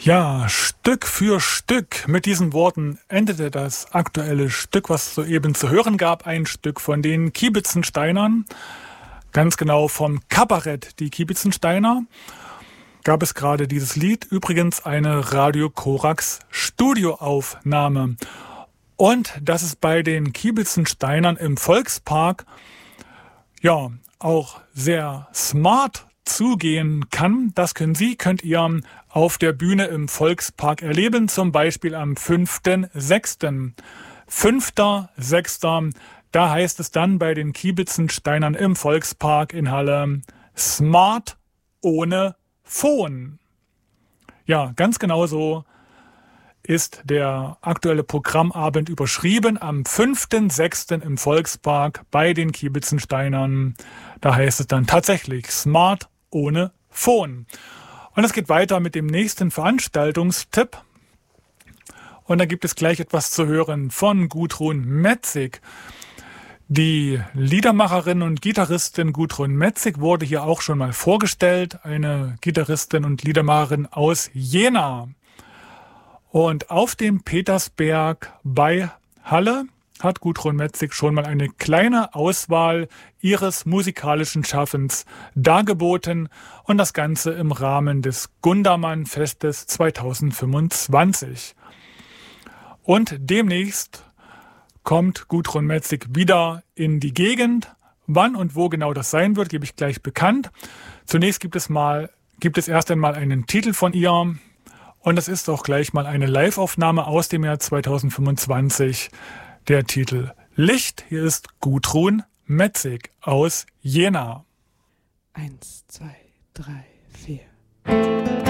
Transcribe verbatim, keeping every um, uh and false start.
Ja, Stück für Stück. Mit diesen Worten endete das aktuelle Stück, was soeben zu hören gab. Ein Stück von den Kiebitzensteinern. Ganz genau vom Kabarett Die Kiebitzensteiner gab es gerade dieses Lied. Übrigens eine Radio Korax Studioaufnahme. Und dass es bei den Kiebitzensteinern im Volkspark ja auch sehr smart zugehen kann, das können Sie, könnt ihr auf der Bühne im Volkspark erleben, zum Beispiel am fünften sechsten fünfter sechster Da heißt es dann bei den Kiebitzensteinern im Volkspark in Halle Smart ohne Phone. Ja, ganz genau so ist der aktuelle Programmabend überschrieben am fünften sechsten im Volkspark bei den Kiebitzensteinern. Da heißt es dann tatsächlich Smart ohne Phone. Und es geht weiter mit dem nächsten Veranstaltungstipp. Und da gibt es gleich etwas zu hören von Gudrun Metzig. Die Liedermacherin und Gitarristin Gudrun Metzig wurde hier auch schon mal vorgestellt. Eine Gitarristin und Liedermacherin aus Jena. Und auf dem Petersberg bei Halle hat Gudrun Metzig schon mal eine kleine Auswahl ihres musikalischen Schaffens dargeboten und das Ganze im Rahmen des Gundermann-Festes zweitausendfünfundzwanzig. Und demnächst kommt Gudrun Metzig wieder in die Gegend. Wann und wo genau das sein wird, gebe ich gleich bekannt. Zunächst gibt es mal, gibt es erst einmal einen Titel von ihr. Und das ist auch gleich mal eine Live-Aufnahme aus dem Jahr zweitausendfünfundzwanzig. Der Titel Licht. Hier ist Gudrun Metzig aus Jena. Eins, zwei, drei, vier.